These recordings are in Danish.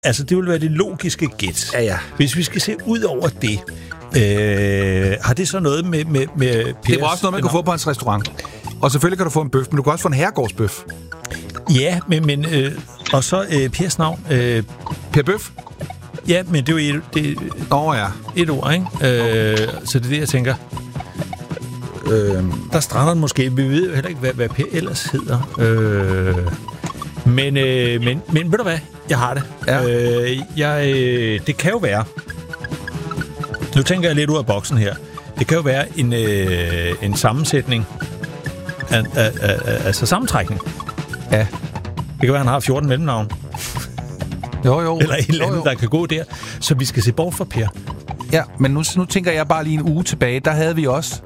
Altså, det vil være det logiske gæt. Ja. Hvis vi skal se ud over det, har det så noget med Pers? Det var også noget, man kan få på hans restaurant. Og selvfølgelig kan du få en bøf, men du kan også få en herregårdsbøf. Ja, men og så Pers navn. Per Bøf? Ja, men det er jo et ord, ikke? Så det er det, jeg tænker. Der strander den måske. Vi ved jo heller ikke, hvad Per ellers hedder. Men ved du hvad? Jeg har det. Ja. Det kan jo være... Nu tænker jeg lidt ud af boksen her. Det kan jo være en sammensætning altså sammentrækning. Ja. Det kan være, han har 14 mellemnavn. Jo. Eller et eller andet, der kan gå der. Så vi skal se bort fra Per. Ja, men nu tænker jeg bare lige en uge tilbage. Der havde vi også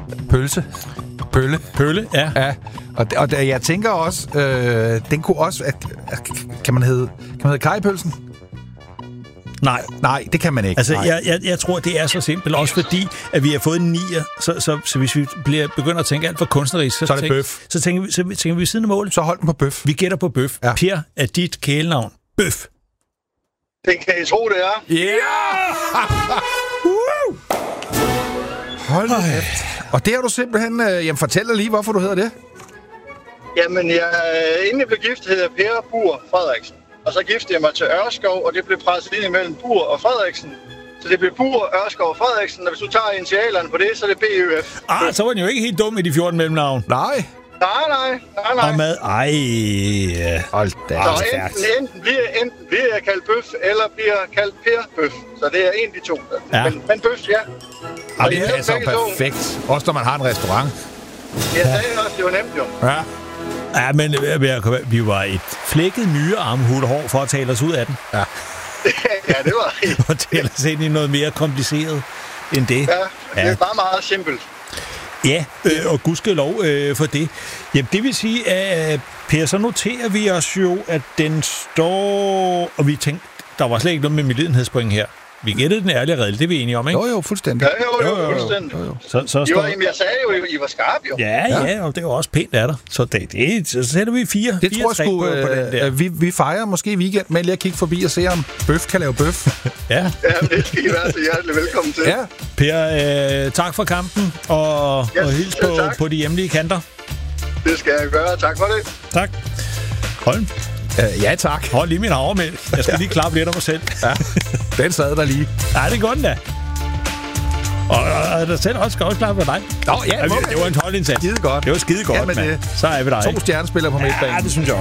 Pølle, ja. Og jeg tænker også, den kunne også... Kan man hedde Kajpølsen? Nej, det kan man ikke. Altså, jeg tror, det er så simpelt. Også fordi, at vi har fået en 9'er. Så hvis vi begynder at tænke alt for kunstnerisk, så er det bøf. Så tænker vi siden af målet. Så hold den på bøf. Vi gætter på bøf. Ja. Per er dit kælenavn. Bøf. Det kan I tro, det er. Hold da kæft. Og det har du simpelthen... fortæl dig lige, hvorfor du hedder det. Jamen, inden jeg blev gift, hed jeg Per Bur Frederiksen. Og så giftede jeg mig til Ørskov, og det blev presset ind imellem Bur og Frederiksen. Så det blev Bur, Ørskov og Frederiksen, og hvis du tager initialerne på det, så er det BØF. Så var den jo ikke helt dum i de 14 mellemnavn. Nej. Og mad, hold da. Så enten bliver jeg kaldt Bøf, eller bliver jeg kaldt Per Bøf. Så det er en af de to. Ja. Men Bøf, ja. Og det er så perfekt. Også når man har en restaurant. Jeg sagde også, det var nemt jo. Ja. Ja, men vi var et flækket nye armhulehår for at tale os ud af den. Ja, det var og tale os ind i noget mere kompliceret end det. Ja, det er bare meget simpelt. Ja, og gudskelov for det. Jamen, det vil sige, at Per, så noterer vi os jo, at den står... Og vi tænkte, der var slet ikke noget med medlidenhedspoint her. Vi gættede den ærlige redel, det er vi enige om, ikke? Jo, fuldstændig. Jo, fuldstændig. Så jeg sagde jo, I var skarpe jo. Ja, og det er jo også pænt af dig. Så så sætter vi 4. Det tror jeg sgu, på den der. Vi fejrer måske i weekend med lige at kigge forbi og se, om Bøf kan lave bøf. Ja, det skal I være så hjertelig velkommen til. Ja. Per, tak for kampen, og hils på de hjemlige kanter. Det skal jeg gøre. Tak for det. Tak. Holm. Ja, tak. Hold lige min havremælk. Jeg skal lige klappe lidt af mig selv. Ja, den sad der lige. Ja, det er godt da. Og der selv også skal også klappe for dig. Ja, det var en holdindsats. Skide godt. Det var skide godt, mand. Så er vi der, 2 stjernespillere på midtbanen. Ja, det synes jeg også.